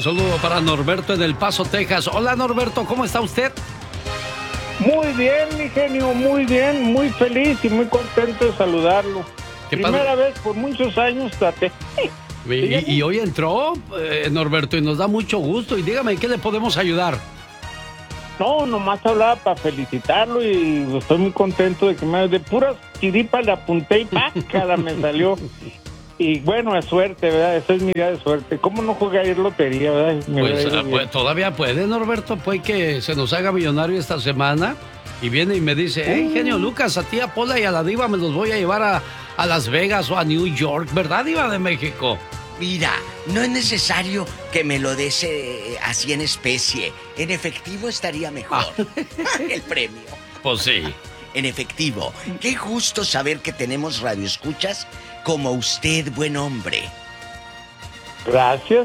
Un saludo para Norberto en El Paso, Texas. Hola, Norberto, ¿cómo está usted? Muy bien, mi genio, muy bien, muy feliz y muy contento de saludarlo. Primera vez por muchos años, Tate. Y hoy entró, Norberto, y nos da mucho gusto. Y dígame, ¿en qué le podemos ayudar? No, nomás hablaba para felicitarlo y estoy muy contento de que de puras chiripas le apunté y pácala me salió. Y bueno, es suerte, ¿verdad? Esa es mi idea de suerte. ¿Cómo no juega a ir lotería, verdad? Pues todavía puede, Norberto. Puede que se nos haga millonario esta semana. Y viene y me dice, hey, genio Lucas, a ti, a Pola y a la Diva me los voy a llevar a Las Vegas o a New York, ¿verdad, Diva de México? Mira, no es necesario que me lo des así en especie. En efectivo estaría mejor. El premio. Pues sí. En efectivo. Qué gusto saber que tenemos radioescuchas como usted, buen hombre. Gracias.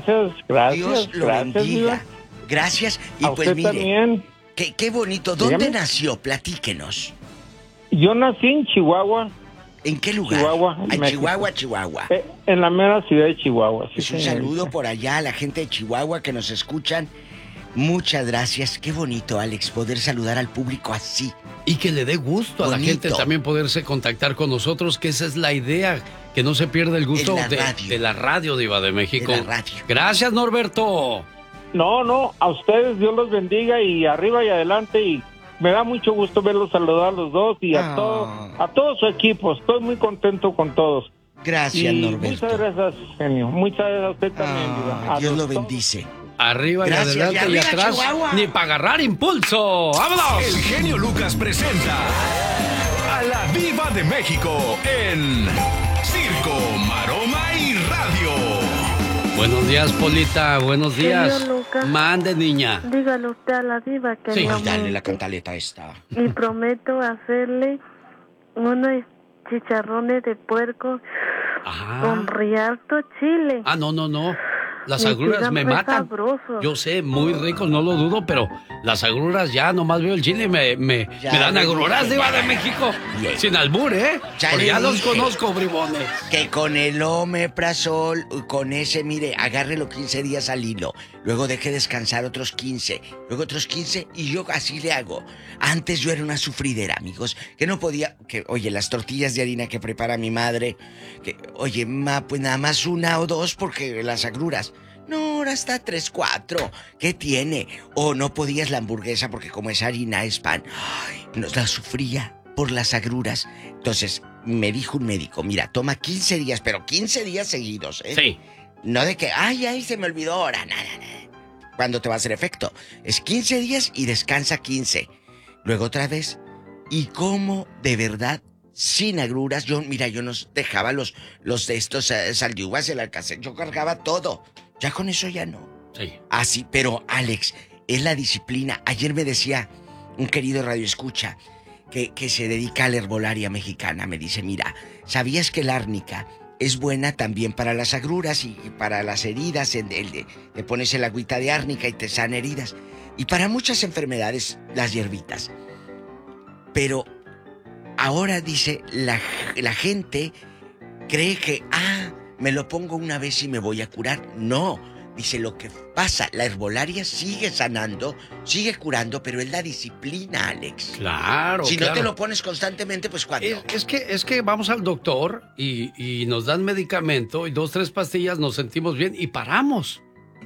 Dios lo bendiga. Diva. Gracias. Y a pues usted mire, también. Qué bonito. ¿Dónde Dígame. nació? Platíquenos. Yo nací en Chihuahua. ¿En qué lugar? Chihuahua, En México. Chihuahua. En la mera ciudad de Chihuahua. Sí, Es un señorita. saludo por allá a la gente de Chihuahua que nos escuchan. Muchas gracias. Qué bonito, Alex, poder saludar al público así. Y que le dé gusto a la gente también poderse contactar con nosotros, que esa es la idea, que no se pierda el gusto de la radio, Diva de México. De la radio. Gracias, Norberto. No, a ustedes Dios los bendiga y arriba y adelante, y me da mucho gusto verlos saludar a los dos y a todo su equipo. Estoy muy contento con todos. Gracias, Norberto. Muchas gracias, genio. Muchas gracias a usted también, Diva. Dios lo bendice. Arriba Gracias, y adelante y atrás, Chihuahua. ni para agarrar impulso. ¡Vámonos! El genio Lucas presenta a la Diva de México en Circo, Maroma y Radio. Buenos días, Polita. Buenos días. Señor Lucas. Mande, niña. Dígale usted a la Diva que Sí. me Ay, dale aumente. la cantaleta esta. Y prometo hacerle unos chicharrones de puerco con rialto chile. No. Las Me agruras quedan me muy matan. sabrosos. Yo sé, muy rico, no lo dudo, pero las agruras ya, nomás veo el chile y me dan le agruras, dije. Diva de México. Bien. Sin albur, ¿eh? Ya Porque le ya los dije. conozco, bribones. Que con el omeprazol, con ese, mire, agárrelo 15 días al hilo. Luego deje descansar otros 15. Luego otros 15 y yo así le hago. Antes yo era una sufridera, amigos. Que no podía... Oye, las tortillas de harina que prepara mi madre. Oye, pues nada más una o dos porque las agruras. No, ahora está 3, 4. ¿Qué tiene? O no podías la hamburguesa porque como es harina, es pan. Ay, nos la sufría por las agruras. Entonces, me dijo un médico, mira, toma 15 días, pero 15 días seguidos, ¿eh? Sí. No de que, ay, se me olvidó ahora, nada. ¿Cuándo te va a hacer efecto? Es 15 días y descansa 15. Luego otra vez. Y como de verdad, sin agruras, yo nos dejaba los de estos saldiuvas, el alcacel, yo cargaba todo. Ya con eso ya no. Sí. Así, pero Alex, es la disciplina. Ayer me decía un querido radioescucha que se dedica a la herbolaria mexicana. Me dice, mira, ¿sabías que la árnica es buena también para las agruras y para las heridas? Te pones el agüita de árnica y te sana heridas. Y para muchas enfermedades, las hierbitas. Pero ahora, dice, la gente cree que, me lo pongo una vez y me voy a curar. No, dice, lo que pasa, la herbolaria sigue sanando, sigue curando, pero es la disciplina, Alex. Claro, Si claro. no te lo pones constantemente, pues ¿cuándo? Es que vamos al doctor y nos dan medicamento y 2, 3 pastillas, nos sentimos bien y paramos.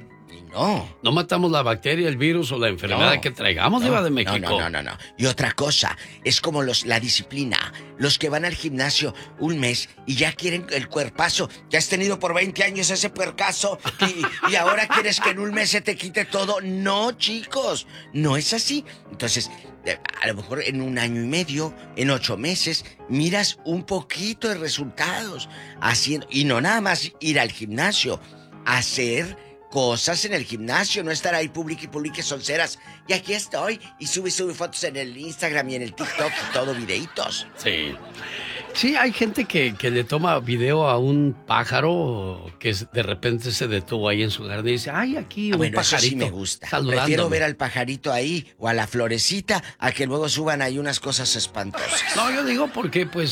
No matamos la bacteria, el virus o la enfermedad que traigamos, Diva de México. No. Y otra cosa, es como la disciplina. Los que van al gimnasio un mes y ya quieren el cuerpazo. Ya has tenido por 20 años ese puercazo y ahora quieres que en un mes se te quite todo. No, chicos, no es así. Entonces, a lo mejor en 1 año y medio, en 8 meses, miras un poquito de resultados haciendo. Y no nada más ir al gimnasio, hacer cosas en el gimnasio, no estar ahí publique sonceras. Y aquí estoy, y sube fotos en el Instagram y en el TikTok y todo, videitos. Sí. Sí, hay gente que le toma video a un pájaro que de repente se detuvo ahí en su jardín y dice, ay, aquí un Bueno, pajarito. eso sí me gusta. Saludándome. Prefiero ver al pajarito ahí o a la florecita a que luego suban ahí unas cosas espantosas. No, yo digo porque, pues,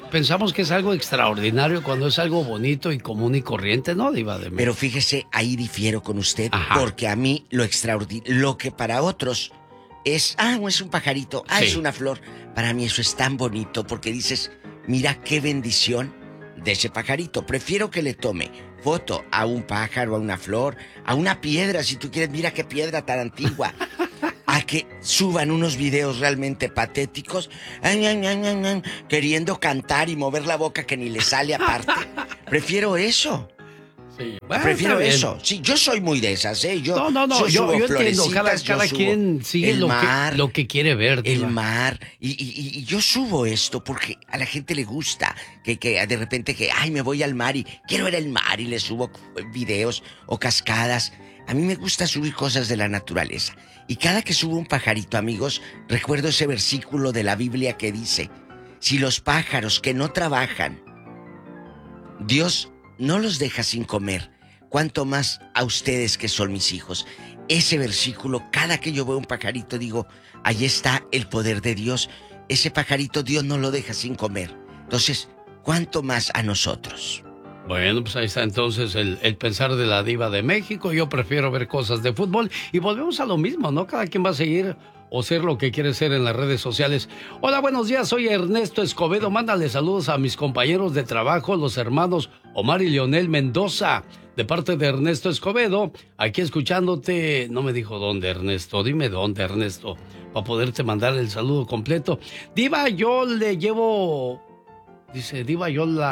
pensamos que es algo extraordinario cuando es algo bonito y común y corriente, ¿no, Diva de México? Pero fíjese, ahí difiero con usted, Ajá. porque a mí lo extraordinario, lo que para otros es un pajarito, Sí. es una flor, para mí eso es tan bonito, porque dices, mira qué bendición de ese pajarito. Prefiero que le tome foto a un pájaro, a una flor, a una piedra, si tú quieres, mira qué piedra tan antigua, a que suban unos videos realmente patéticos, queriendo cantar y mover la boca que ni le sale aparte. Prefiero eso. Sí. Bueno, Prefiero está bien. eso. Sí, yo soy muy de esas, ¿eh? Yo No, yo entiendo. florecitas, Cada yo subo quien sigue el mar, lo que quiere ver, el Diva. mar. Y yo subo esto porque a la gente le gusta. Que de repente me voy al mar y quiero ver el mar y le subo videos o cascadas. A mí me gusta subir cosas de la naturaleza. Y cada que subo un pajarito, amigos, recuerdo ese versículo de la Biblia que dice, si los pájaros que no trabajan, Dios no los deja sin comer, cuanto más a ustedes que son mis hijos. Ese versículo, cada que yo veo un pajarito digo, ahí está el poder de Dios. Ese pajarito Dios no lo deja sin comer. Entonces, ¿cuánto más a nosotros? Bueno, pues ahí está entonces el pensar de la Diva de México. Yo prefiero ver cosas de fútbol y volvemos a lo mismo, ¿no? Cada quien va a seguir o ser lo que quiere ser en las redes sociales. Hola, buenos días, soy Ernesto Escobedo. Mándale saludos a mis compañeros de trabajo, los hermanos Omar y Leonel Mendoza. De parte de Ernesto Escobedo, aquí escuchándote. No me dijo dónde, Ernesto. Dime dónde, Ernesto, para poderte mandar el saludo completo. Diva, yo le llevo... Dice, Diva,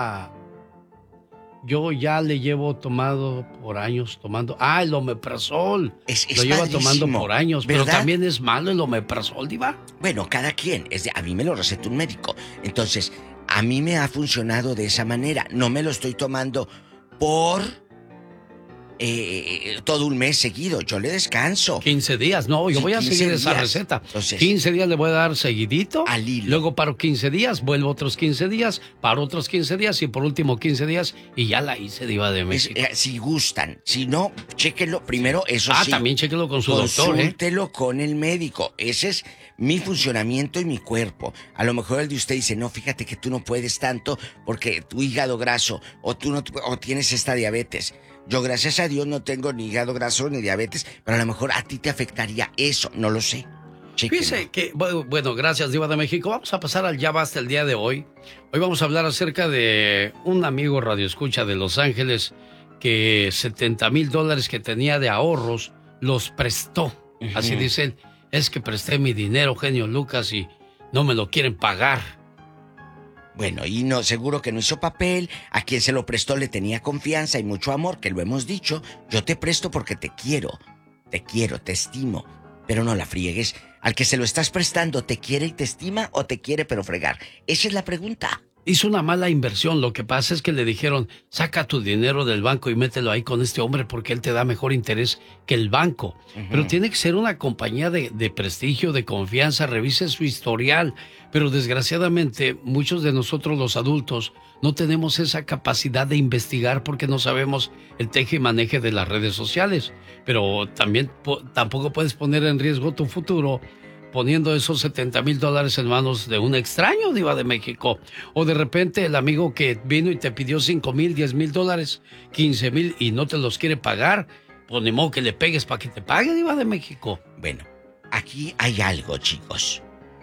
yo ya le llevo tomando por años, el omeprazol. Lo lleva tomando por años, ¿verdad? pero también es malo el omeprazol, Diva. Bueno, cada quien. A mí me lo receta un médico. Entonces, a mí me ha funcionado de esa manera. No me lo estoy tomando por todo un mes seguido. Yo le descanso. 15 días, no, yo Sí, voy a 15 seguir esa días. receta. Entonces, 15 días le voy a dar seguidito. Al hilo. Luego paro 15 días, vuelvo otros 15 días, paro otros 15 días y por último 15 días y ya la hice, Diva de México. si gustan. Si no, chéquenlo. Primero, eso sí. También chéquelo con su doctor, ¿eh? Consúltelo con el médico. Ese es mi funcionamiento y mi cuerpo. A lo mejor el de usted dice, no, fíjate que tú no puedes tanto porque tu hígado graso o tú no o tienes esta diabetes. Yo, gracias a Dios, no tengo ni hígado graso ni diabetes, pero a lo mejor a ti te afectaría eso, no lo sé. Chéquenlo. Fíjese que, bueno, gracias, Diva de México. Vamos a pasar al Ya Basta el día de hoy. Hoy vamos a hablar acerca de un amigo radioescucha de Los Ángeles que $70,000 que tenía de ahorros los prestó. Así dice él, es que presté mi dinero, genio Lucas, y no me lo quieren pagar. Bueno, y no, seguro que no hizo papel. A quien se lo prestó le tenía confianza y mucho amor, que lo hemos dicho. Yo te presto porque te quiero, te estimo, pero no la friegues. Al que se lo estás prestando, ¿te quiere y te estima o te quiere pero fregar? Esa es la pregunta. Hizo una mala inversión. Lo que pasa es que le dijeron, saca tu dinero del banco y mételo ahí con este hombre porque él te da mejor interés que el banco. Pero tiene que ser una compañía de prestigio, de confianza, revise su historial. Pero desgraciadamente muchos de nosotros los adultos no tenemos esa capacidad de investigar porque no sabemos el teje y maneje de las redes sociales. Pero también tampoco puedes poner en riesgo tu futuro poniendo esos $70,000 en manos de un extraño, Diva de México. O de repente el amigo que vino y te pidió $5,000, $10,000, $15,000 y no te los quiere pagar, pues ni modo que le pegues para que te pague, Diva de México. Bueno, aquí hay algo, chicos.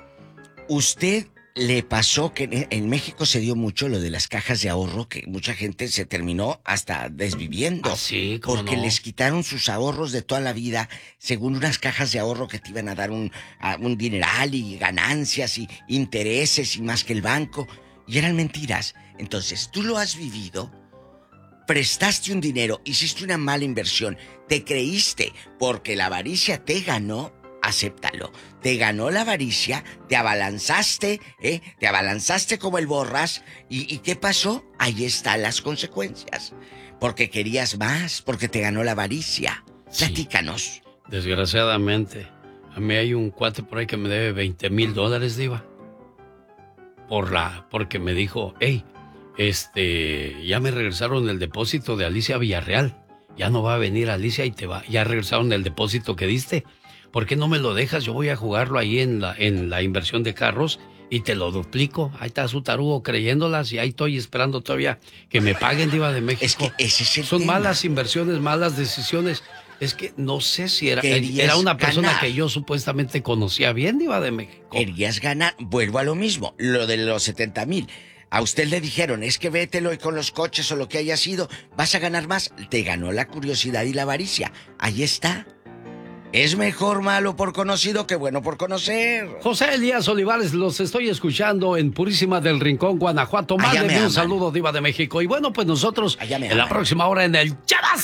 Usted le pasó que en México se dio mucho lo de las cajas de ahorro, que mucha gente se terminó hasta desviviendo. Ah, sí, ¿cómo porque no? les quitaron sus ahorros de toda la vida, según unas cajas de ahorro que te iban a dar un dineral y ganancias y intereses y más que el banco. Y eran mentiras. Entonces, tú lo has vivido, prestaste un dinero, hiciste una mala inversión, te creíste porque la avaricia te ganó. Acéptalo. Te ganó la avaricia, te abalanzaste como el borras. ¿Y qué pasó? Ahí están las consecuencias. Porque querías más, porque te ganó la avaricia. Sí. Platícanos. Desgraciadamente, a mí hay un cuate por ahí que me debe $20,000, Diva. Porque me dijo, hey, ya me regresaron el depósito de Alicia Villarreal. Ya no va a venir Alicia y ya regresaron el depósito que diste. ¿Por qué no me lo dejas? Yo voy a jugarlo ahí en la inversión de carros y te lo duplico. Ahí está su tarugo creyéndolas y ahí estoy esperando todavía que me paguen, Diva de México. Es que ese es el Son tema. malas inversiones, malas decisiones. Es que no sé si era Querías una persona ganar. que yo supuestamente conocía bien, Diva de México. Querías ganar. Vuelvo a lo mismo, lo de los 70,000. A usted le dijeron, es que vételo y con los coches o lo que haya sido, vas a ganar más. Te ganó la curiosidad y la avaricia. Ahí está. Es mejor malo por conocido que bueno por conocer. José Elías Olivares, los estoy escuchando en Purísima del Rincón, Guanajuato. Allá me Mándenme un aman. saludo, Diva de México. Y bueno, pues nosotros Allá me en la aman. próxima hora en el Llamas